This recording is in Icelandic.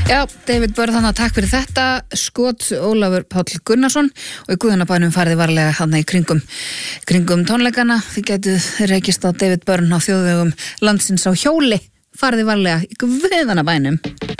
Já, David Byrne, þannig að takk fyrir þetta. Skot Ólafur Páll Gunnarsson og í Guðanabænum farið varlega þarna í kringum tónleikana. Þið getið rekist á David Byrne á þjóðvegum landsins á hjóli. Farið varlega í Guðanabænum.